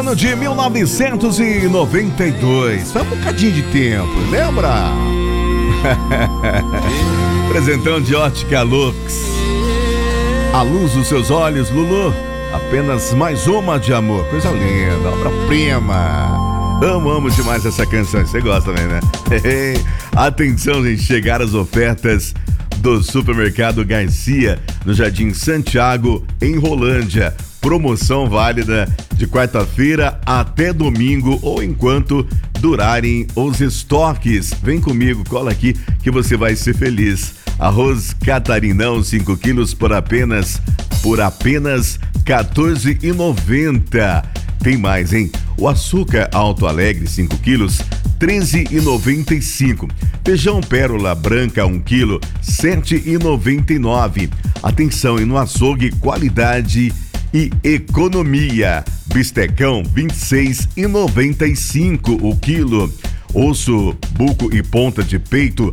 ano de 1992. Foi um bocadinho de tempo, lembra? Presentão de Ótica Lux. A luz dos seus olhos, Lulu. Apenas mais uma de amor. Coisa linda, obra-prima. Amo demais essa canção. Você gosta também, né? Atenção, gente. Chegaram as ofertas do Supermercado Garcia, no Jardim Santiago, em Rolândia. Promoção válida de quarta-feira até domingo ou enquanto durarem os estoques. Vem comigo, cola aqui que você vai ser feliz. Arroz Catarinão 5 quilos por apenas R$14,90. Tem mais, hein? O açúcar Alto Alegre 5 quilos, R$13,95. Feijão Pérola Branca 1 quilo, R$7,99. Atenção, e no açougue, qualidade e economia. Bistecão, R$26,95 o quilo. Osso, buco e ponta de peito,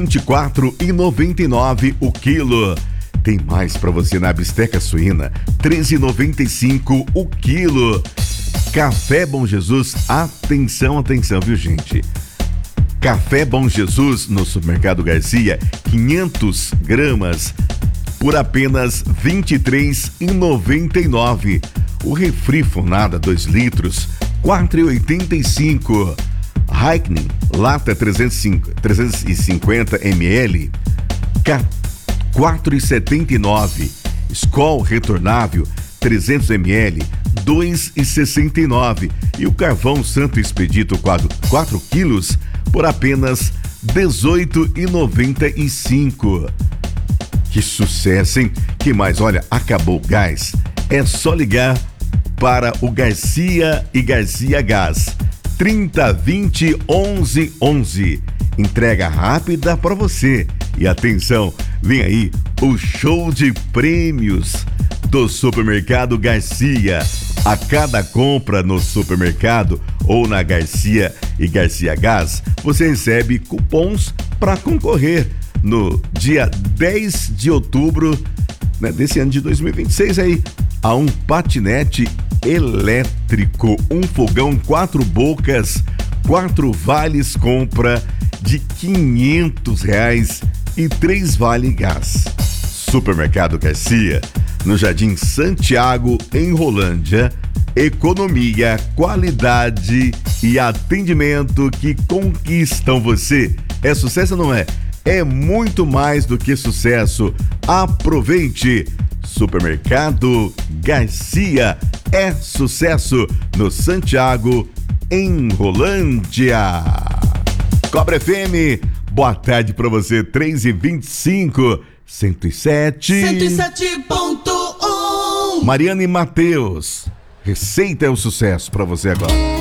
R$24,99 o quilo. Tem mais para você na bisteca suína, R$13,95 o quilo. Café Bom Jesus, atenção, viu, gente? Café Bom Jesus no Supermercado Garcia, 500 gramas, por apenas R$23,99. O refri Fonada 2 litros, R$4,85. Heikning, lata 350 ml, R$4,79. Skol retornável, 300 ml, R$2,69. E o carvão Santo Expedito 4 quilos, por apenas R$18,95. Que sucesso, hein? Que mais? Olha, acabou o gás. É só ligar para o Garcia e Garcia Gás. 3020 1111. Entrega rápida para você. E atenção, vem aí o show de prêmios do Supermercado Garcia. A cada compra no supermercado ou na Garcia e Garcia Gás, você recebe cupons para concorrer no dia 10 de outubro, né, desse ano de 2026 aí, a um patinete elétrico, um fogão 4 bocas, 4 vales compra de R$500 e 3 vale gás. Supermercado Garcia, no Jardim Santiago, em Rolândia. Economia, qualidade e atendimento que conquistam você. É sucesso ou não é? É muito mais do que sucesso. Aproveite! Supermercado Garcia é sucesso no Santiago, em Rolândia. Cobra FM, boa tarde pra você, 3h25, 107.1. Mariana e Matheus, receita é o sucesso pra você agora.